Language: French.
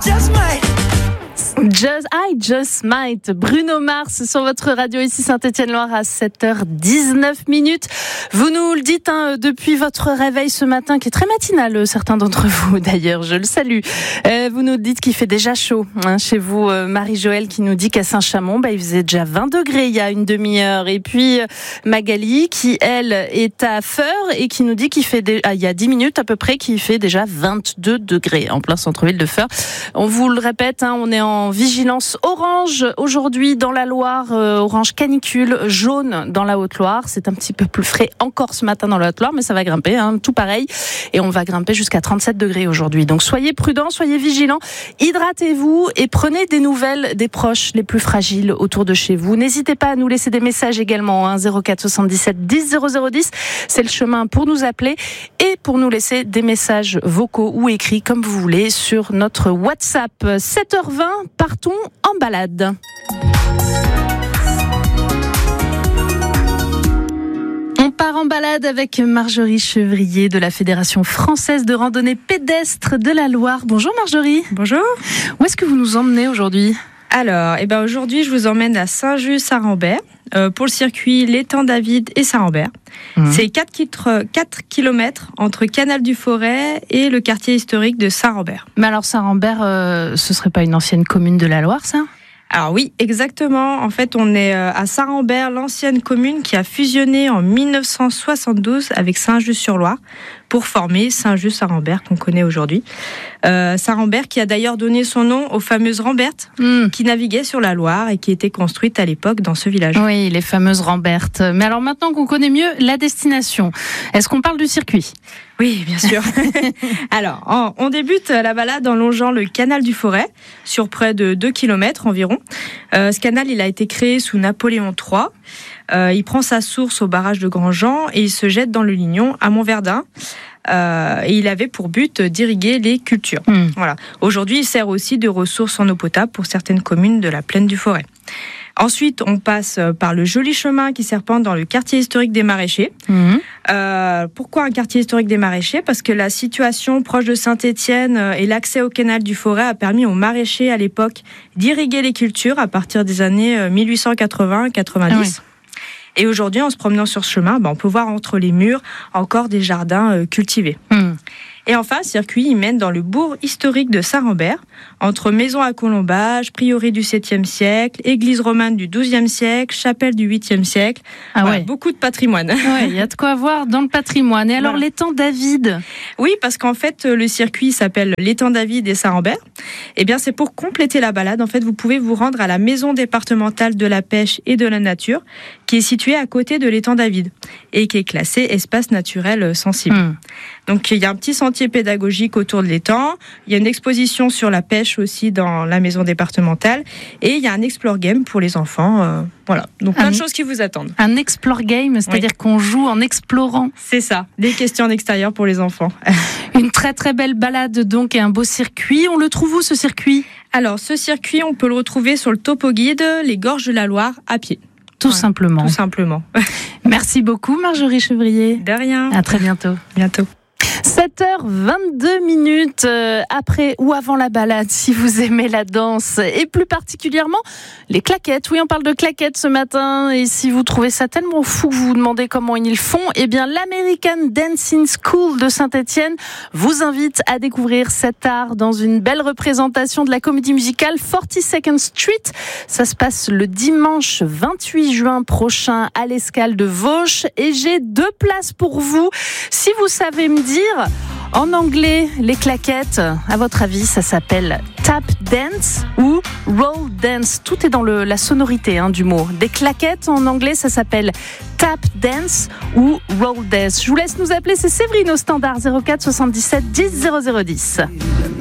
I Just Might, Bruno Mars sur votre radio ici Saint-Étienne-Loire à 7h19. Vous nous le dites depuis votre réveil ce matin, qui est très matinal, certains d'entre vous d'ailleurs, je le salue. Vous nous dites qu'il fait déjà chaud chez vous. Marie-Joëlle qui nous dit qu'à Saint-Chamond, il faisait déjà 20 degrés il y a une demi-heure. Et puis Magali qui, elle, est à Feur et qui nous dit qu'il fait il y a 10 minutes à peu près, qu'il fait déjà 22 degrés en plein centre-ville de Feur. On vous le répète, on est en vigilance orange aujourd'hui dans la Loire, orange canicule, jaune dans la Haute-Loire. C'est un petit peu plus frais encore ce matin dans la Haute-Loire, mais ça va grimper, tout pareil. Et on va grimper jusqu'à 37 degrés aujourd'hui. Donc soyez prudents, soyez vigilants, hydratez-vous et prenez des nouvelles des proches les plus fragiles autour de chez vous. N'hésitez pas à nous laisser des messages également, 04 77 10 0010. C'est le chemin pour nous appeler et pour nous laisser des messages vocaux ou écrits comme vous voulez sur notre WhatsApp. 7h20, partons en balade. On part en balade avec Marjorie Chevrier de la Fédération française de randonnée pédestre de la Loire. Bonjour Marjorie. Bonjour. Où est-ce que vous nous emmenez aujourd'hui ? Alors, aujourd'hui, je vous emmène à Saint-Just-Saint-Rambert pour le circuit L'Étang David et Saint-Rambert. C'est 4 km entre Canal du Forêt et le quartier historique de Saint-Rambert. Mais alors Saint-Rambert, ce serait pas une ancienne commune de la Loire, ça ? Alors oui, exactement. En fait, on est à Saint-Rambert, l'ancienne commune qui a fusionné en 1972 avec Saint-Just-sur-Loire pour former Saint-Just-Saint-Rambert qu'on connaît aujourd'hui. Saint-Rambert qui a d'ailleurs donné son nom aux fameuses Rambertes qui naviguaient sur la Loire et qui étaient construites à l'époque dans ce village. Oui, les fameuses Rambertes. Mais alors maintenant qu'on connaît mieux la destination, est-ce qu'on parle du circuit ? Oui, bien sûr. Alors, on débute la balade en longeant le canal du Forêt sur près de 2 km environ. Ce canal, il a été créé sous Napoléon III. Il prend sa source au barrage de Grandjean et il se jette dans le Lignon à Montverdun. Et il avait pour but d'irriguer les cultures. Voilà. Aujourd'hui, il sert aussi de ressource en eau potable pour certaines communes de la plaine du Forêt. Ensuite, on passe par le joli chemin qui serpente dans le quartier historique des Maraîchers. Pourquoi un quartier historique des Maraîchers ? Parce que la situation proche de Saint-Étienne et l'accès au canal du Forêt a permis aux maraîchers à l'époque d'irriguer les cultures à partir des années 1880-90. Et aujourd'hui, en se promenant sur ce chemin, on peut voir entre les murs encore des jardins cultivés. Et enfin, le circuit il mène dans le bourg historique de Saint-Rambert, entre maisons à colombage, prieuré du 7e siècle, église romane du 12e siècle, chapelle du 8e siècle. Beaucoup de patrimoine. Il y a de quoi voir dans le patrimoine. Et alors, l'étang David ? Oui, parce qu'en fait, le circuit s'appelle l'Étang David et Saint-Rambert. Eh bien, c'est pour compléter la balade. En fait, vous pouvez vous rendre à la maison départementale de la pêche et de la nature, qui est située à côté de l'Étang David et qui est classée espace naturel sensible. Donc, il y a un petit sentier pédagogique autour de l'étang. Il y a une exposition sur la pêche aussi dans la maison départementale. Et il y a un explore game pour les enfants. Voilà. Donc, plein de choses qui vous attendent. Un explore game, c'est-à-dire qu'on joue en explorant. C'est ça. Des questions en extérieur pour les enfants. Une très très belle balade donc et un beau circuit. On le trouve où ce circuit ? Alors, ce circuit, on peut le retrouver sur le topo guide Les Gorges de la Loire à pied. Tout simplement. Tout simplement. Merci beaucoup Marjorie Chevrier. De rien. À très bientôt. Bientôt. 7h22 après ou avant la balade, si vous aimez la danse et plus particulièrement les claquettes. Oui, on parle de claquettes ce matin et si vous trouvez ça tellement fou que vous vous demandez comment ils font, eh bien l'American Dancing School de Saint-Étienne vous invite à découvrir cet art dans une belle représentation de la comédie musicale 42nd Street. Ça se passe le dimanche 28 juin prochain à l'Escale de Vauche et j'ai 2 places pour vous. Si vous savez me dire en anglais, les claquettes, à votre avis, ça s'appelle tap dance ou roll dance. Tout est dans la sonorité du mot. Des claquettes, en anglais, ça s'appelle tap dance ou roll dance. Je vous laisse nous appeler, c'est Séverine au standard 04 77 10 0010.